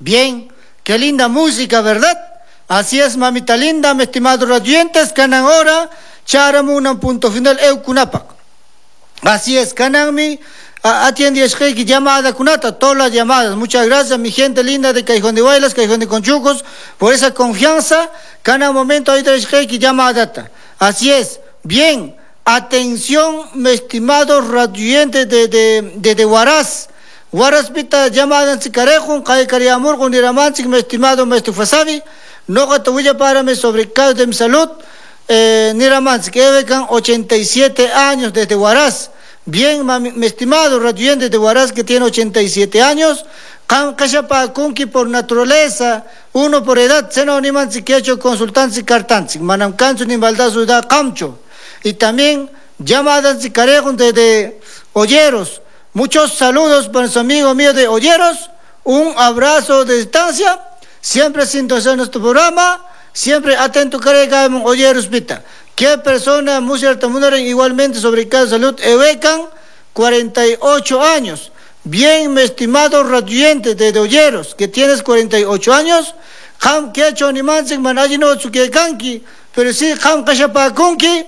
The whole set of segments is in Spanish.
Bien, qué linda música, ¿verdad? Así es, mamita linda, mis estimados oyentes, canan ahora, charamu un punto final, eukunapak. Así es, cananmi, atiende que llamada kunata, todas las llamadas. Muchas gracias, mi gente linda de Callejón de Huaylas, Callejón de Conchucos, por esa confianza. Cada momento ahorita que llamada. Así es, bien, atención, mi estimado radioyente de Huaraz. Huaraz pita llamada en Sicarejón, Calle Cariamur, con Iramanzik, mi estimado Maestro Fasabi. No gatabuya párame sobre caso de mi salud. Niramanzik, que becan 87 años desde Huaraz. Bien, mi estimado radioyente de Huaraz, que tiene 87 años, Kashapa Kunki por naturaleza, uno por edad, seno nimansi que ha hecho consultancy cartansi, manam canso ni baldazo da camcho. Y también llamadas y carejos de Olleros. Muchos saludos para su amigo mío de Olleros, un abrazo de distancia, siempre sintonizando nuestro programa, siempre atento carega Olleros pita. ¿Qué persona muy cierta igualmente sobre cada salud? Ebecan 48 años. Bien, mi estimado radioyente de Olleros, que tienes 48 años, ham que ha hecho animanse manajino tsukekanki, pero sí ham kashapakunki.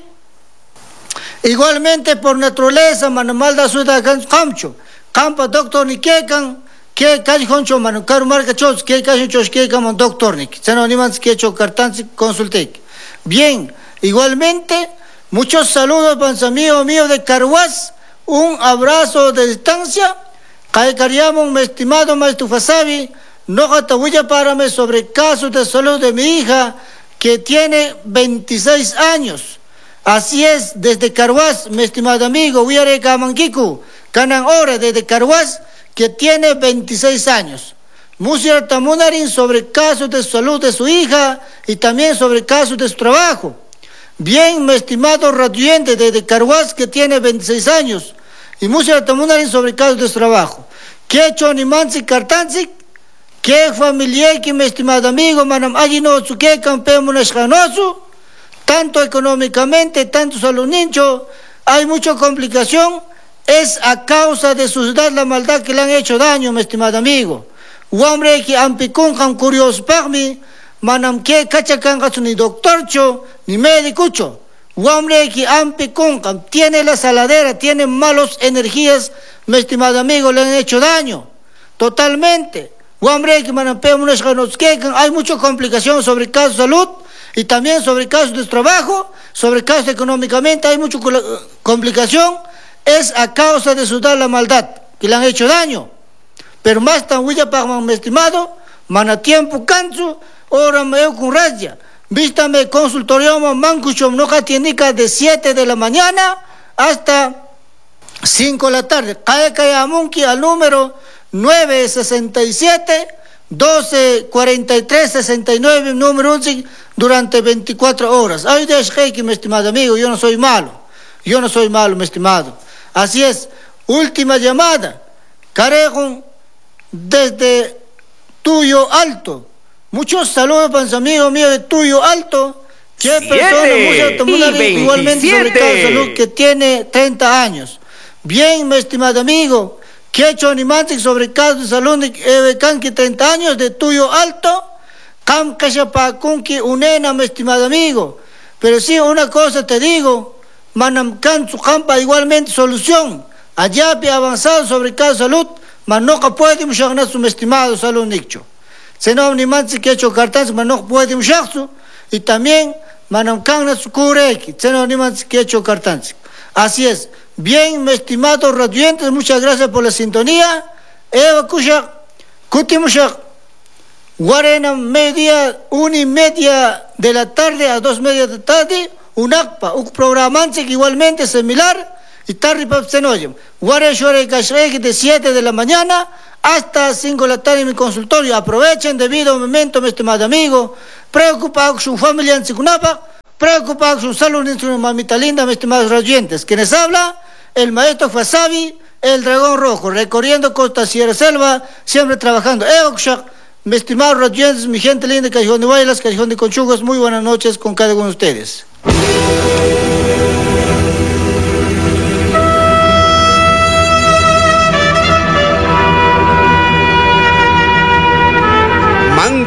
Igualmente por naturaleza manamalda suda hamcho. Campa doctor ni kekan, que callejón manu caru marca chos, que callejón que como doctor ni. Se no animanse que ha hecho cartanse consulte. Bien. Igualmente, muchos saludos para su amigo mío de Carhuaz, un abrazo de distancia. Caicariamo, mi estimado Maestro Fasabi, no gatabuya párame sobre casos de salud de mi hija que tiene 26 años. Así es, desde Carhuaz, mi estimado amigo, Huyare Kamankiku, Canan Ora, desde Carhuaz, que tiene 26 años. Musiar Tamunarin sobre casos de salud de su hija y también sobre casos de su trabajo. Bien, mi estimado radioyente de Carhuaz, que tiene 26 años, y mucha tamunarin sobre casos de trabajo. ¿Qué hecho animansi cartansi? ¿Qué familia que mi estimado amigo, manam allino que campeón munashanosu? Tanto económicamente, tanto salud nicho, hay mucha complicación, es a causa de su ciudad la maldad que le han hecho daño, mi estimado amigo. Hombre que ampicun han curioso para mí, manam que cachacan ni doctorcho ni médicucho. Hombre que ampicun tiene la saladera, tiene malas energías, mi estimado amigo, le han hecho daño. Totalmente. Hombre que manam hay mucha complicación sobre casos de salud y también sobre casos de trabajo, sobre casos económicamente, hay mucha complicación, es a causa de su la maldad que le han hecho daño. Pero más tan huya para mi estimado, mana tiempo canso, ahora me con raya. Vístame consultorio mancuchom no catienica de 7 de la mañana hasta 5 de la tarde. Cae amunki al número 967 1243 69 número 11 durante 24 horas. Ay, que mi estimado amigo, yo no soy malo. Yo no soy malo, mi estimado. Así es, última llamada. Carejo desde Tuyo Alto. Muchos saludos para su amigo mío de Tuyo Alto. Que persona muy igualmente sobre cada salud que tiene 30 años. Bien, mi estimado amigo, que ha hecho animantes sobre caso de salud de Kanki 30 años de Tuyo Alto. Kam Kashapakunki unena, mi estimado amigo. Pero sí, una cosa te digo, manam kan su campa igualmente solución. Allá avanzado sobre caso de salud, mas no puede muchar su estimado salud nicho. Se no ni más que hecho cartas, mas no puede muchar su y también manam kan su cureki, se no ni más que hecho cartas. Así es. Bien, mi estimado radioyentes, muchas gracias por la sintonía. Eva Kusha, Kuti Mushak, Guarena media, 1:30 de la tarde a 2:30 de la tarde, un ACPA, un programa igualmente similar. Y tarde para Senoyem. Guareshore Kashreki de 7 de la mañana hasta 5 de la tarde en mi consultorio. Aprovechen debido momento, mi estimado amigo. Preocupado con su familia en Sikunapa, preocupado con su salud en su mamita linda, mis estimados oyentes. Quienes habla, el maestro Fasabi, el dragón rojo, recorriendo costa, sierra, selva, siempre trabajando. Mi estimado oyentes, mi gente linda, Callejón de Huaylas, Callejón de Conchugos, muy buenas noches con cada uno de ustedes.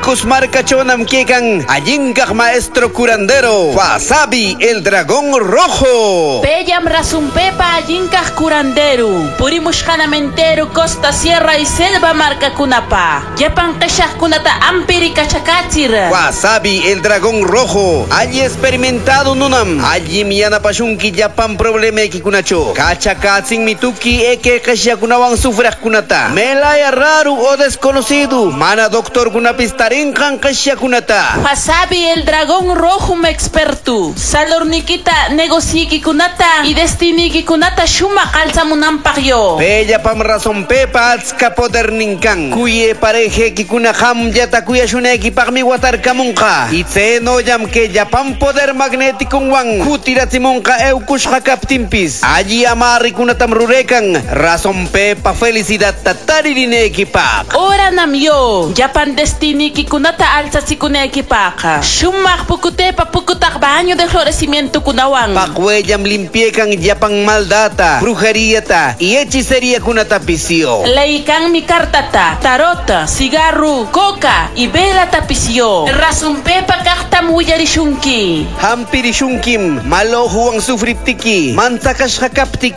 Ilcos marcachonam quecan allincaj maestro curandero Wasabi el dragón rojo. Pellam rasunpepa allincaj curanderu purimushkanamentero costa sierra y selva marca kunapa yapan qeshaj kunata ampiri kachakatsir. Wasabi el dragón rojo allí experimentado nunam allí miana pashunki yapan problema kikunacho kachakatsin mituki eke kashakunawan sufraj kunata melaya raro o desconocido mana doctor kunapistarinjan kashakunata. Wasabi el dragón rojo me expertu salornikita negociiki kunata y destiniki kunata shuma kalsamunampagyo. Bella pam razón pepa atska poder ninkan kuye pareje kikuna ham yata kuya shuneki pagmi watar kamunka itzeno yam que yapam poder magnético wang kutiratsimonka eukushka kaptimpis allí amari kunatam rurekan razón pepa felicidad tataririne pak. Ora namyo yapan destiniki kunata alsatsikuneki paka shumak pukutepa pukutak baño de florecimiento kunawang Pakweyam limpiekan yapang maldata brujería ta y hechicería kunatapisio. Leikan mi kartata, tarota, cigarro, coca y vela tapicio. Rasunpepa kaktam huyarishunki. Hampirishunkim malohu ang sufriptiki mantakas hakaptik